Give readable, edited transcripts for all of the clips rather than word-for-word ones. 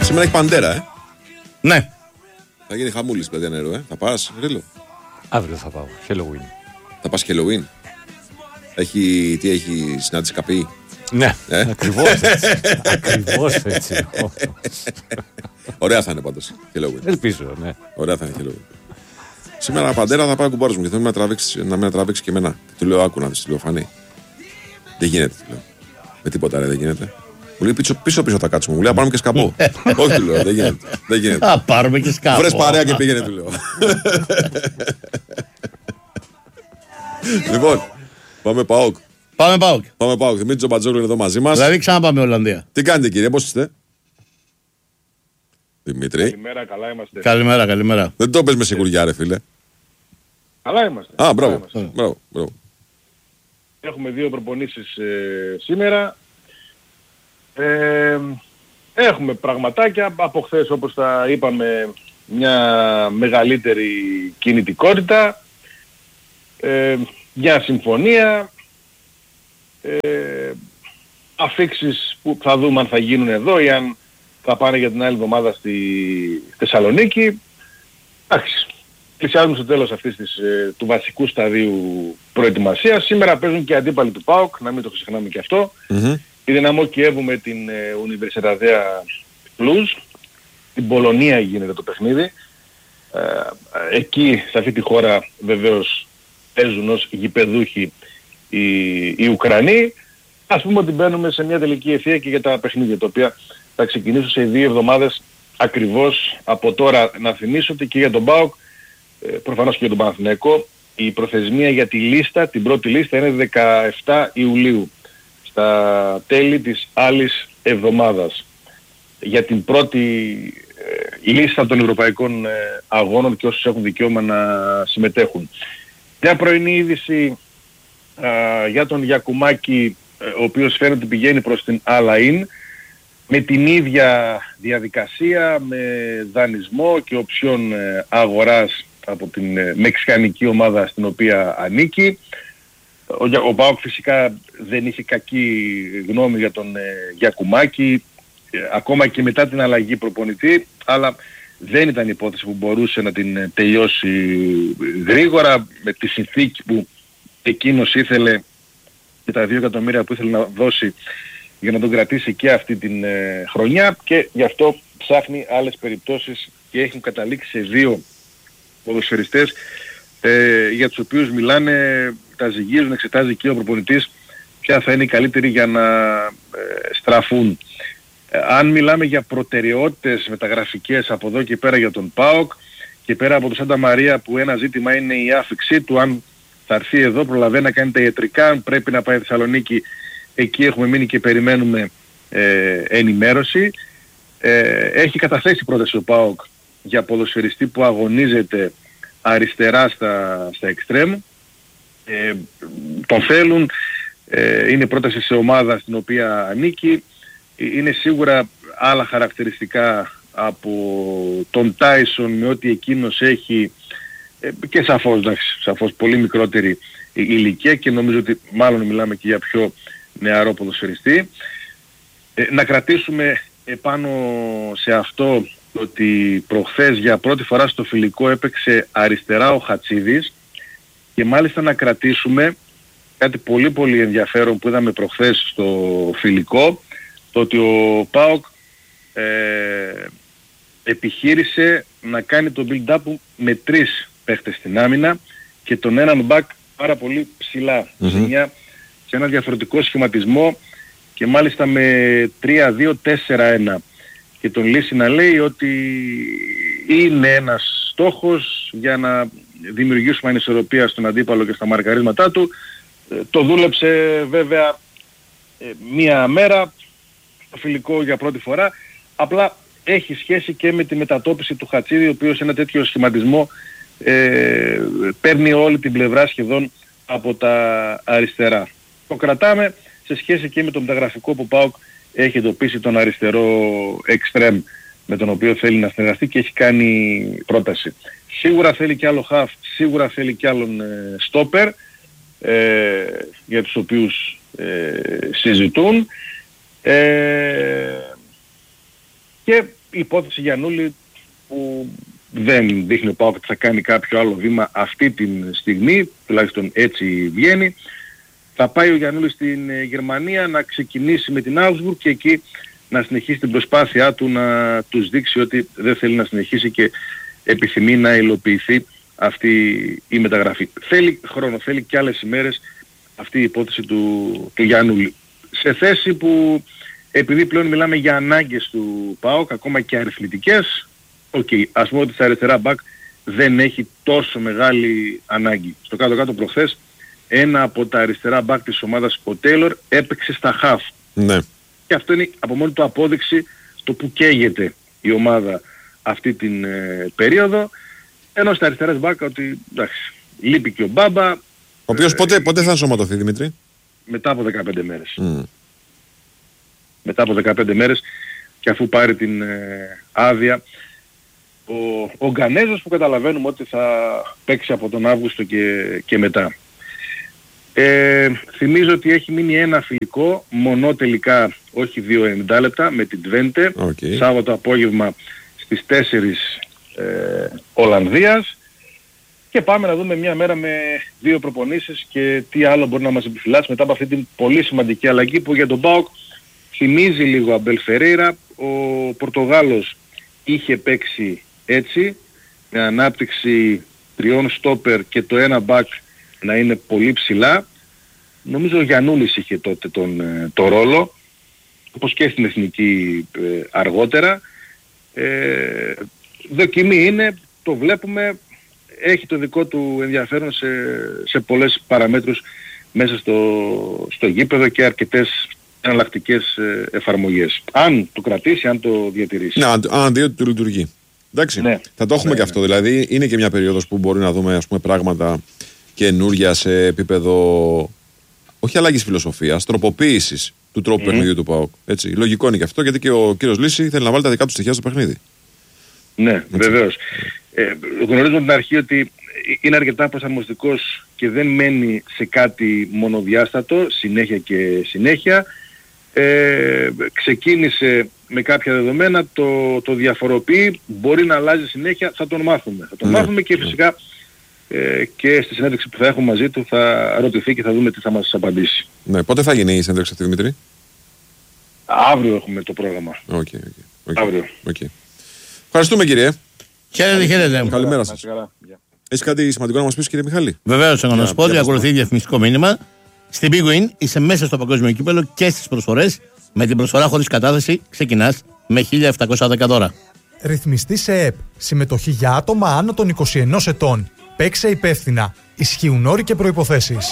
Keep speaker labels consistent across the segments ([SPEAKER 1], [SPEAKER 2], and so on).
[SPEAKER 1] Σήμερα έχει Παντέρα,
[SPEAKER 2] Ναι.
[SPEAKER 1] Θα γίνει χαμούλης, παιδιά νερό, Θα πας, Ρίλο?
[SPEAKER 3] Αύριο θα πάω. Halloween.
[SPEAKER 1] Θα πας Halloween? Τι έχει συνάντηση καπή?
[SPEAKER 3] Ναι, ακριβώς έτσι. Ακριβώς έτσι.
[SPEAKER 1] Ωραία θα είναι πάντως Halloween.
[SPEAKER 3] Ελπίζω, ναι.
[SPEAKER 1] Ωραία θα είναι Halloween. Σήμερα Παντέρα θα πάει ο κουμπάρος μου και θέλει να με τραβήξει και εμένα. Του λέω άκου να δεις, του λέω Φανή. Δεν γίνεται, του λέω. Με τίποτα ρε, δεν γίνεται. Μου λέει πίσω θα κάτσουμε. Μου λέει πάρουμε και σκαμπό. Όχι, του λέω, δεν γίνεται.
[SPEAKER 2] Θα πάρουμε και σκαμπό.
[SPEAKER 1] Βρες παρέα και πήγαινε, του λέω. Λοιπόν, πάμε ΠΑΟΚ.
[SPEAKER 2] Πάμε ΠΑΟΚ.
[SPEAKER 1] Δημήτρη Τζομπατζόγλου είναι εδώ μαζί μας.
[SPEAKER 2] Δηλαδή ξαναπάμε Ολλανδία.
[SPEAKER 1] Τι κάνετε κύριε, πώς είστε? Δημήτρη.
[SPEAKER 4] Καλημέρα, καλά είμαστε.
[SPEAKER 2] Καλημέρα.
[SPEAKER 1] Δεν το πες με σιγουριά ρε φίλε.
[SPEAKER 4] Καλά είμαστε.
[SPEAKER 1] Α, μπράβο.
[SPEAKER 4] Έχουμε 2 προπονήσεις σήμερα. Έχουμε πραγματάκια. Από χθες, όπως τα είπαμε, μια μεγαλύτερη κινητικότητα. Μια συμφωνία. Αφίξεις που θα δούμε αν θα γίνουν εδώ ή αν θα πάνε για την άλλη εβδομάδα στη Θεσσαλονίκη. Εντάξει. Πλησιάζουμε στο τέλος αυτής του βασικού σταδίου προετοιμασίας. Σήμερα παίζουν και αντίπαλοι του ΠΑΟΚ, να μην το ξεχνάμε και αυτό. Η Δυναμό Κιέβου με την Universitatea Cluj. Στην Πολωνία γίνεται το παιχνίδι. Εκεί, σε αυτή τη χώρα, βεβαίως παίζουν ως γηπεδούχοι οι Ουκρανοί. Ας πούμε ότι μπαίνουμε σε μια τελική ευθεία και για τα παιχνίδια, τα οποία θα ξεκινήσουν σε 2 εβδομάδες ακριβώς από τώρα. Να θυμίσω ότι και για τον ΠΑΟΚ, προφανώς και για τον Παναθηναϊκό, η προθεσμία για τη λίστα, την πρώτη λίστα είναι 17 Ιουλίου, στα τέλη της άλλης εβδομάδας. Για την πρώτη λίστα των ευρωπαϊκών αγώνων και όσους έχουν δικαίωμα να συμμετέχουν. Μια πρωινή είδηση για τον Γιακουμάκη, ο οποίος φαίνεται πηγαίνει προς την Αλαΐν, με την ίδια διαδικασία, με δανεισμό και οψιόν αγοράς από την μεξικανική ομάδα στην οποία ανήκει. Ο ΠΑΟΚ φυσικά δεν είχε κακή γνώμη για τον Γιακουμάκη, ακόμα και μετά την αλλαγή προπονητή, αλλά δεν ήταν υπόθεση που μπορούσε να την τελειώσει γρήγορα με τη συνθήκη που εκείνος ήθελε και τα 2 εκατομμύρια που ήθελε να δώσει για να τον κρατήσει και αυτή την χρονιά, και γι' αυτό ψάχνει άλλες περιπτώσεις και έχουν καταλήξει σε 2 ποδοσφαιριστές για τους οποίους μιλάνε, τα ζυγίζουν, εξετάζει και ο προπονητής ποια θα είναι η καλύτερη για να στραφούν. Αν μιλάμε για προτεραιότητες μεταγραφικές από εδώ και πέρα για τον ΠΑΟΚ και πέρα από τον Σάντα Μαρία, που ένα ζήτημα είναι η άφηξή του, αν θα έρθει εδώ, προλαβαίνει να κάνει τα ιατρικά, αν πρέπει να πάει στη Θεσσαλονίκη, εκεί έχουμε μείνει και περιμένουμε ενημέρωση. Έχει καταθέσει πρόταση ο ΠΑΟΚ για ποδοσφαιριστή που αγωνίζεται αριστερά στα εξτρέμ. Τον θέλουν, είναι πρόταση σε ομάδα στην οποία ανήκει. Είναι σίγουρα άλλα χαρακτηριστικά από τον Τάισον με ό,τι εκείνος έχει, και σαφώς πολύ μικρότερη ηλικία, και νομίζω ότι μάλλον μιλάμε και για πιο νεαρό ποδοσφαιριστή. Να κρατήσουμε επάνω σε αυτό ότι προχθές για πρώτη φορά στο φιλικό έπαιξε αριστερά ο Χατσίδης, και μάλιστα να κρατήσουμε κάτι πολύ πολύ ενδιαφέρον που είδαμε προχθές στο φιλικό, το ότι ο ΠΑΟΚ επιχείρησε να κάνει το build-up με 3 παίχτες στην άμυνα και τον έναν μπακ πάρα πολύ ψηλά, σε ένα διαφορετικό σχηματισμό, και μάλιστα με 3-2-4-1, και τον λύσει να λέει ότι είναι ένας στόχος για να δημιουργήσουμε ανισορροπία στον αντίπαλο και στα μαρκαρίσματά του. Το δούλεψε βέβαια μία μέρα το φιλικό για πρώτη φορά, απλά έχει σχέση και με τη μετατόπιση του Χατσίδη, ο οποίος σε ένα τέτοιο σχηματισμό παίρνει όλη την πλευρά σχεδόν από τα αριστερά. Το κρατάμε σε σχέση και με το μεταγραφικό που ΠΑΟΚ έχει εντοπίσει, τον αριστερό εξτρέμ με τον οποίο θέλει να συνεργαστεί και έχει κάνει πρόταση. Σίγουρα θέλει και άλλο χαφ, σίγουρα θέλει και άλλον στόπερ, για τους οποίους συζητούν, και η υπόθεση Γιαννούλη που δεν δείχνει ο ΠΑΟΚ ότι θα κάνει κάποιο άλλο βήμα αυτή τη στιγμή, τουλάχιστον έτσι βγαίνει. Θα πάει ο Γιαννούλης στην Γερμανία να ξεκινήσει με την Augsburg και εκεί να συνεχίσει την προσπάθειά του να τους δείξει ότι δεν θέλει να συνεχίσει και επιθυμεί να υλοποιηθεί αυτή η μεταγραφή. Θέλει χρόνο, θέλει και άλλες ημέρες αυτή η υπόθεση του Γιαννούλη. Σε θέση που επειδή πλέον μιλάμε για ανάγκες του ΠΑΟΚ, ακόμα και αριθμητικές, ας πούμε ότι στα αριστερά μπακ δεν έχει τόσο μεγάλη ανάγκη. Στο κάτω-κάτω προχθές ένα από τα αριστερά μπακ της ομάδας, ο Τέιλορ, έπαιξε στα χαφ.
[SPEAKER 1] Ναι.
[SPEAKER 4] Και αυτό είναι από μόνο του απόδειξη το που καίγεται η ομάδα αυτή την περίοδο. Ενώ στα αριστερά μπακ ότι εντάξει, λείπει και ο Μπάμπα. Ο
[SPEAKER 1] οποίος πότε θα ενσωματωθεί, Δημήτρη?
[SPEAKER 4] Μετά από 15 μέρες. Μετά από 15 μέρες και αφού πάρει την άδεια ο Γκανέζος, που καταλαβαίνουμε ότι θα παίξει από τον Αύγουστο και μετά. Θυμίζω ότι έχει μείνει ένα φιλικό, μονό τελικά, όχι 2 λεπτά, με την Twente, Σάββατο απόγευμα στις 4 Ολλανδίας, και πάμε να δούμε μια μέρα με 2 προπονήσεις και τι άλλο μπορεί να μας επιφυλάξει μετά από αυτή την πολύ σημαντική αλλαγή που για τον ΠΑΟΚ θυμίζει λίγο Αμπέλ Φερέιρα. Ο Πορτογάλος είχε παίξει έτσι, με ανάπτυξη 3 στόπερ και το ένα μπακ να είναι πολύ ψηλά. Νομίζω ο Γιαννούλης είχε τότε το ρόλο, όπως και στην εθνική αργότερα. Δοκιμή είναι, το βλέπουμε, έχει το δικό του ενδιαφέρον σε πολλές παραμέτρους μέσα στο γήπεδο και αρκετές εναλλακτικές εφαρμογές. Αν το κρατήσει, αν το διατηρήσει.
[SPEAKER 1] Ναι, αν δει ότι του λειτουργεί. Εντάξει, ναι, θα το έχουμε και αυτό. Δηλαδή είναι και μια περίοδος που μπορεί να δούμε, ας πούμε, πράγματα καινούρια σε επίπεδο όχι αλλαγής φιλοσοφίας, τροποποίησης του τρόπου παιχνιδιού του ΠΑΟΚ. Έτσι. Λογικό είναι και αυτό, γιατί και ο κύριος Λύση θέλει να βάλει τα δικά του στοιχεία στο παιχνίδι. Ναι,
[SPEAKER 4] βεβαίως. Γνωρίζουμε την αρχή ότι είναι αρκετά προσαρμοστικός και δεν μένει σε κάτι μονοδιάστατο, συνέχεια και συνέχεια. Ξεκίνησε με κάποια δεδομένα, το διαφοροποιεί, μπορεί να αλλάζει συνέχεια, θα τον μάθουμε. Θα τον μάθουμε και φυσικά και στη συνέντευξη που θα έχουμε μαζί του θα ρωτηθεί και θα δούμε τι θα μας απαντήσει.
[SPEAKER 1] Ναι, πότε θα γίνει η συνέντευξη αυτή, Δημήτρη?
[SPEAKER 4] Αύριο έχουμε το πρόγραμμα. Αύριο.
[SPEAKER 1] Ευχαριστούμε, κύριε.
[SPEAKER 2] Χαίρετε.
[SPEAKER 1] Καλημέρα σας. Έχεις κάτι σημαντικό να μας πεις, κύριε Μιχάλη?
[SPEAKER 2] Βεβαίως, να σας πω ότι ακολουθεί διαφημιστικό μήνυμα. Στην Big Win είσαι μέσα στο παγκόσμιο κύπελλο και στις προσφορές. Με την προσφορά χωρίς κατάθεση ξεκινάς με 1.710 δώρα.
[SPEAKER 5] Ρυθμιστή σε ΕΠ. Συμμετοχή για άτομα άνω των 21 ετών. Παίξε υπεύθυνα. Ισχύουν όροι και προϋποθέσεις.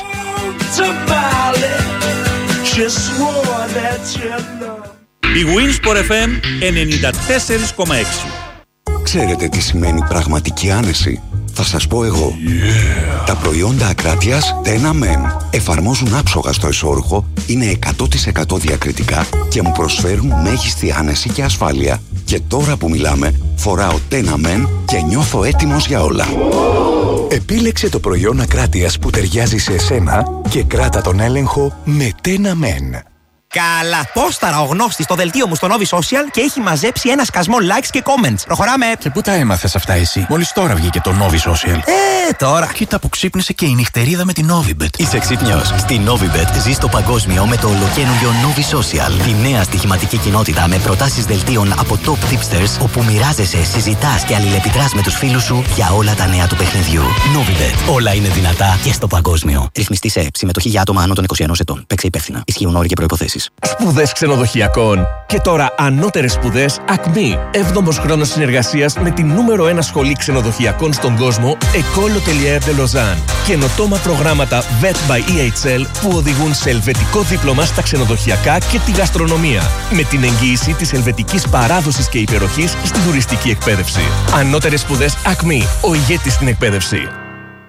[SPEAKER 6] Η Winsport FM 94,6.
[SPEAKER 7] Ξέρετε τι σημαίνει πραγματική άνεση? Θα σας πω εγώ. Τα προϊόντα Ακράτειας Tena Men εφαρμόζουν άψογα στο εσώρουχο, είναι 100% διακριτικά και μου προσφέρουν μέγιστη άνεση και ασφάλεια. Και τώρα που μιλάμε, φοράω Tena Men και νιώθω έτοιμος για όλα. Επίλεξε το προϊόν Ακράτειας που ταιριάζει σε εσένα και κράτα τον έλεγχο με Tena Men.
[SPEAKER 8] Καλά! Πόσταρα ο γνώστης στο δελτίο μου στο Novi Social και έχει μαζέψει ένα σκασμό likes και comments. Προχωράμε!
[SPEAKER 9] Και πού τα έμαθες αυτά εσύ? Μόλις τώρα βγήκε το Novi Social.
[SPEAKER 8] Τώρα!
[SPEAKER 9] Κοίτα που ξύπνησε και η νυχτερίδα με την Novibet.
[SPEAKER 10] Είσαι ξύπνιος? Στη Novibet ζεις το παγκόσμιο με το ολοκαίνουργιο Novi Social. Τη νέα στοιχηματική κοινότητα με προτάσεις δελτίων από top tipsters, όπου μοιράζεσαι, συζητάς και αλληλεπιδράς με τους φίλους σου για όλα τα νέα του παιχνιδιού. Novibet. Όλα είναι δυνατά και στο παγκόσμιο. Ρυθμιστή σε συμμετοχή για άτομα άνω των 21 ετών. Παίξε υπεύθυνα. Ισχύουν όροι και προϋποθέσεις.
[SPEAKER 11] Σπουδές ξενοδοχειακών. Και τώρα ανώτερες σπουδές Acme. 7ος χρόνος συνεργασίας με την νούμερο 1 σχολή ξενοδοχειακών στον κόσμο, École Hôtelière de Lausanne. Καινοτόμα προγράμματα VET by EHL που οδηγούν σε ελβετικό δίπλωμα στα ξενοδοχειακά και τη γαστρονομία. Με την εγγύηση της ελβετικής παράδοσης και υπεροχής στην τουριστική εκπαίδευση. Ανώτερες σπουδές Acme. Ο ηγέτης στην εκπαίδευση.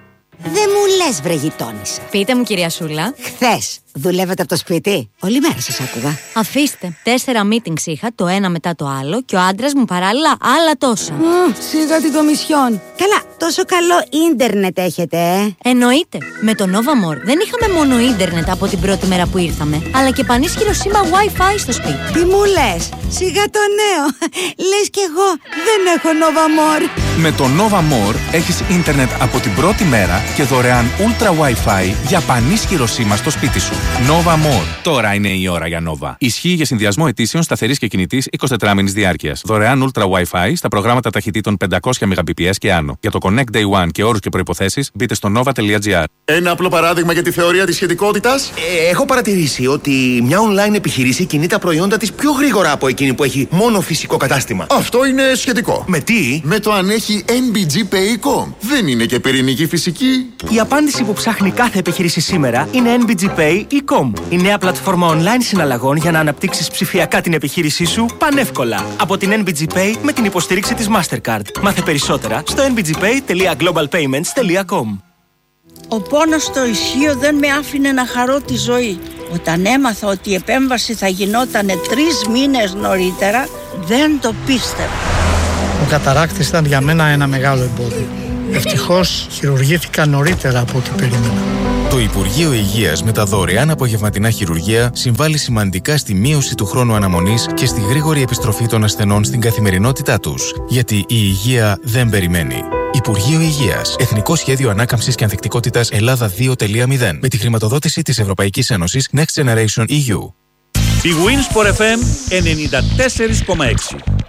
[SPEAKER 12] Δεν μου λες, βρε γειτόνισσα.
[SPEAKER 13] Πείτε μου, κυρία Σούλα.
[SPEAKER 12] Χθες δουλεύετε από το σπίτι? Όλη μέρα σας άκουγα.
[SPEAKER 13] Αφήστε. 4 meetings είχα, το ένα μετά το άλλο, και ο άντρας μου παράλληλα άλλα τόσα.
[SPEAKER 12] Σιγά την κομισιόν. Καλά, τόσο καλό ίντερνετ έχετε,
[SPEAKER 13] Εννοείται. Με το Nova More δεν είχαμε μόνο ίντερνετ από την πρώτη μέρα που ήρθαμε, αλλά και πανίσχυρο σήμα Wi-Fi στο σπίτι.
[SPEAKER 12] Τι μου λες? Σιγά το νέο. Λες κι εγώ δεν έχω Nova More.
[SPEAKER 9] Με το Nova More έχεις ίντερνετ από την πρώτη μέρα και δωρεάν Ultra Wi-Fi για πανίσχυρο σήμα στο σπίτι σου. Nova More. Τώρα είναι η ώρα για Nova. Ισχύει για συνδυασμό αιτήσεων σταθερής και κινητής 24 μήνης διάρκειας. Δωρεάν Ultra Wi-Fi στα προγράμματα ταχυτήτων 500 Mbps και άνω. Για το Connect Day One και όρους και προϋποθέσεις μπείτε στο nova.gr.
[SPEAKER 14] Ένα απλό παράδειγμα για τη θεωρία της σχετικότητας. Έχω παρατηρήσει ότι μια online επιχείρηση κινεί τα προϊόντα της πιο γρήγορα από εκείνη που έχει μόνο φυσικό κατάστημα. Αυτό είναι σχετικό. Με τι? Με το αν έχει NBG Pay.com. Δεν είναι και πυρηνική φυσική.
[SPEAKER 15] Η απάντηση που ψάχνει κάθε επιχείρηση σήμερα είναι NBG Pay.com. Η νέα πλατφόρμα online συναλλαγών για να αναπτύξεις ψηφιακά την επιχείρησή σου πανεύκολα. Από την NBG Pay με την υποστήριξη της Mastercard. Μάθε περισσότερα στο nbgpay.globalpayments.com.
[SPEAKER 16] Ο πόνος στο ισχύο δεν με άφηνε να χαρώ τη ζωή. Όταν έμαθα ότι η επέμβαση θα γινόταν 3 μήνες νωρίτερα, δεν το πίστευα.
[SPEAKER 17] Ο καταράκτης ήταν για μένα ένα μεγάλο εμπόδιο. Ευτυχώς χειρουργήθηκα νωρίτερα από ό,τι περίμενα.
[SPEAKER 18] Το Υπουργείο Υγείας με τα δωρεάν απογευματινά χειρουργία συμβάλλει σημαντικά στη μείωση του χρόνου αναμονής και στη γρήγορη επιστροφή των ασθενών στην καθημερινότητά τους. Γιατί η υγεία δεν περιμένει. Υπουργείο Υγείας. Εθνικό Σχέδιο Ανάκαμψης και Ανθεκτικότητας Ελλάδα 2.0. Με τη χρηματοδότηση της Ευρωπαϊκής Ένωσης Next Generation EU.
[SPEAKER 6] Η Wins for FM 94,6.